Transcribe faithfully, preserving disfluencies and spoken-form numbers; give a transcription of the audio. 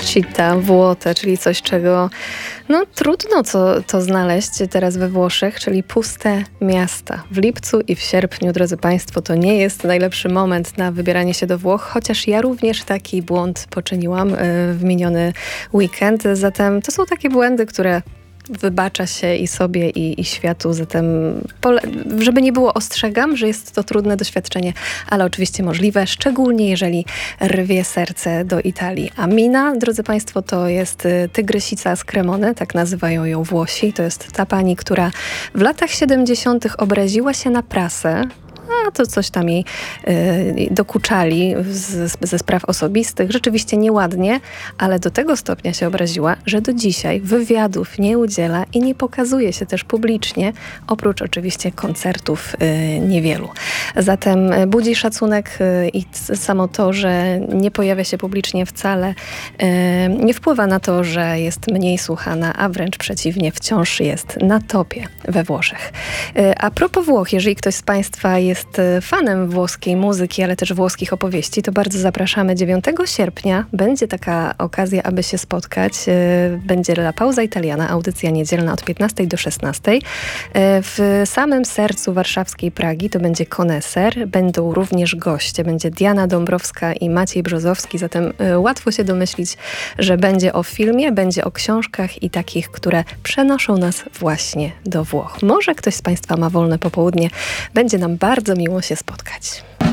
città vuote, czyli coś, czego no trudno co, to znaleźć teraz we Włoszech, czyli puste miasta. W lipcu i w sierpniu, drodzy Państwo, to nie jest najlepszy moment na wybieranie się do Włoch, chociaż ja również taki błąd poczyniłam w miniony weekend. Zatem to są takie błędy, które wybacza się i sobie, i, i światu. Zatem, pole- żeby nie było, ostrzegam, że jest to trudne doświadczenie, ale oczywiście możliwe, szczególnie jeżeli rwie serce do Italii. A Mina, drodzy Państwo, to jest tygrysica z Cremony, tak nazywają ją Włosi. To jest ta pani, która w latach siedemdziesiątych obraziła się na prasę, a to coś tam jej y, dokuczali z, ze spraw osobistych. Rzeczywiście nieładnie, ale do tego stopnia się obraziła, że do dzisiaj wywiadów nie udziela i nie pokazuje się też publicznie, oprócz oczywiście koncertów y, niewielu. Zatem budzi szacunek y, i samo to, że nie pojawia się publicznie wcale, y, nie wpływa na to, że jest mniej słuchana, a wręcz przeciwnie, wciąż jest na topie we Włoszech. Y, a propos Włoch, jeżeli ktoś z Państwa jest jest fanem włoskiej muzyki, ale też włoskich opowieści, to bardzo zapraszamy. dziewiątego sierpnia będzie taka okazja, aby się spotkać. Będzie La Pausa Italiana, audycja niedzielna od piętnastej do szesnastej. W samym sercu warszawskiej Pragi to będzie koneser. Będą również goście. Będzie Diana Dąbrowska i Maciej Brzozowski, zatem łatwo się domyślić, że będzie o filmie, będzie o książkach i takich, które przenoszą nas właśnie do Włoch. Może ktoś z Państwa ma wolne popołudnie. Będzie nam bardzo miło się spotkać.